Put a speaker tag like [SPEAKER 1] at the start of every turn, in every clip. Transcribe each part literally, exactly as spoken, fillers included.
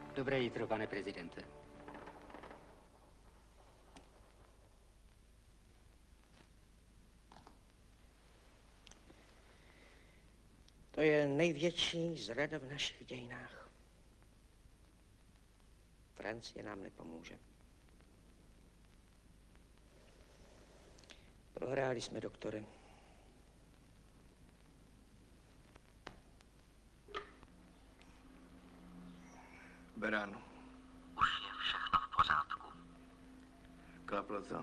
[SPEAKER 1] Dobré jitro, pane prezidente.
[SPEAKER 2] To je největší zrada v našich dějinách. Francie nám nepomůže. Prohráli jsme, doktore.
[SPEAKER 3] Beran.
[SPEAKER 4] Už je všechno v pořádku.
[SPEAKER 3] Klaplo to.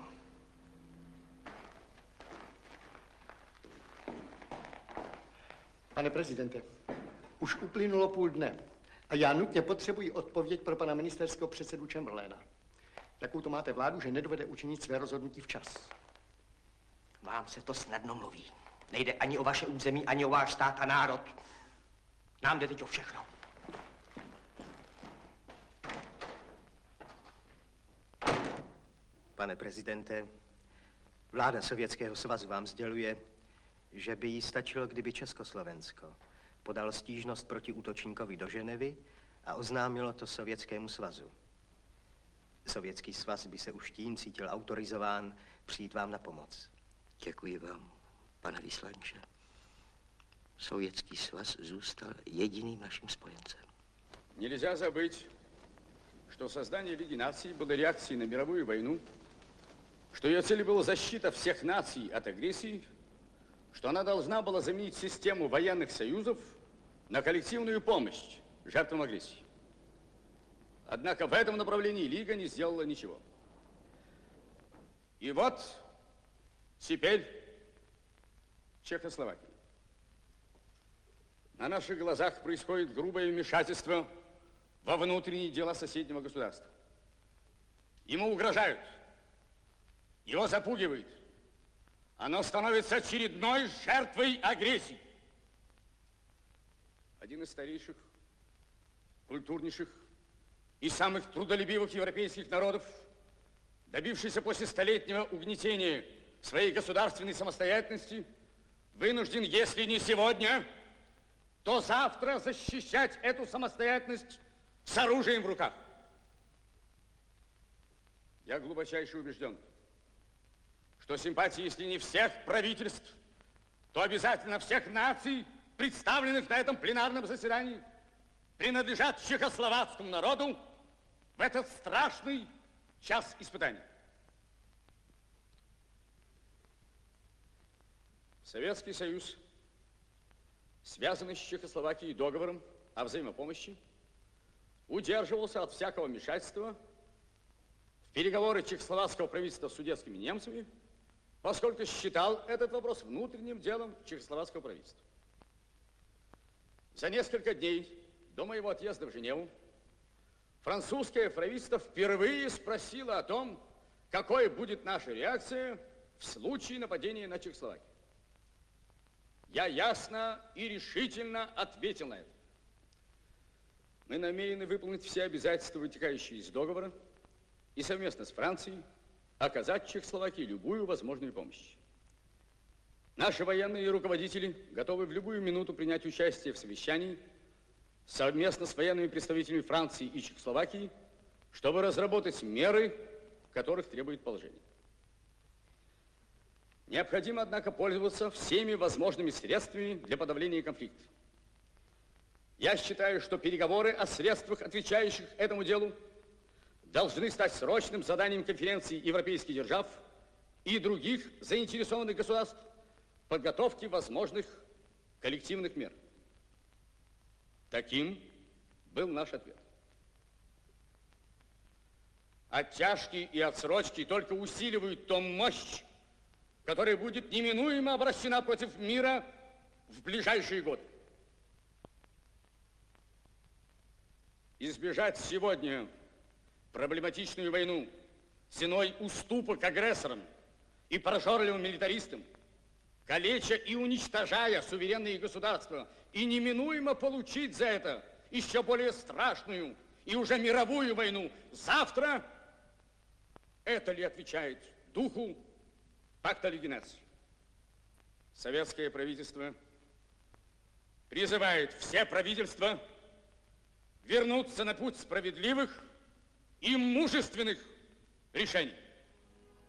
[SPEAKER 5] Pane prezidente, už uplynulo půl dne a já nutně potřebuji odpověď pro pana ministerského předsedu Chamberlaina. Jakou to máte vládu, že nedovede učinit své rozhodnutí včas?
[SPEAKER 2] Vám se to snadno mluví. Nejde ani o vaše území, ani o váš stát a národ. Nám jde teď o všechno.
[SPEAKER 6] Pane prezidente, vláda Sovětského svazu vám sděluje, že by jí stačilo, kdyby Československo podalo stížnost proti útočníkovi do Ženevy a oznámilo to Sovětskému svazu. Sovětský svaz by se už tím cítil autorizován přijít vám na pomoc.
[SPEAKER 2] Děkuji vám, pane vyslanče. Sovětský svaz zůstal jediným naším spojencem.
[SPEAKER 7] Нельзя забыть, что создание Лиги наций было реакцией на мировую войну, что ее целью была защита всех наций от агрессии, что она должна была заменить систему военных союзов на коллективную помощь жертвам агрессии. Однако в этом направлении Лига не сделала ничего. И вот теперь Чехословакия. На наших глазах происходит грубое вмешательство во внутренние дела соседнего государства. Ему угрожают, его запугивают. Оно становится очередной жертвой агрессии. Один из старейших, культурнейших и самых трудолюбивых европейских народов, добившийся после столетнего угнетения своей государственной самостоятельности, вынужден, если не сегодня, то завтра защищать эту самостоятельность с оружием в руках. Я глубочайше убежден, что симпатии, если не всех правительств, то обязательно всех наций, представленных на этом пленарном заседании, принадлежат чехословацкому народу в этот страшный час испытаний. Советский Союз, связанный с Чехословакией договором о взаимопомощи, удерживался от всякого вмешательства в переговоры чехословацкого правительства с судетскими немцами, поскольку считал этот вопрос внутренним делом чехословацкого правительства. За несколько дней до моего отъезда в Женеву французское правительство впервые спросило о том, какой будет наша реакция в случае нападения на Чехословакию. Я ясно и решительно ответил на это. Мы намерены выполнить все обязательства, вытекающие из договора, и совместно с Францией оказать Чехословакии любую возможную помощь. Наши военные руководители готовы в любую минуту принять участие в совещании совместно с военными представителями Франции и Чехословакии, чтобы разработать меры, которых требует положение. Необходимо, однако, пользоваться всеми возможными средствами для подавления конфликта. Я считаю, что переговоры о средствах, отвечающих этому делу, должны стать срочным заданием конференции европейских держав и других заинтересованных государств в подготовке возможных коллективных мер. Таким был наш ответ. Оттяжки и отсрочки только усиливают ту мощь, которая будет неминуемо обращена против мира в ближайшие годы. Избежать сегодня проблематичную войну ценой уступок агрессорам и прожорливым милитаристам, калеча и уничтожая суверенные государства, и неминуемо получить за это еще более страшную и уже мировую войну завтра, это ли отвечает духу пакта Лиги наций? Советское правительство призывает все правительства вернуться на путь справедливых и мужественных решений.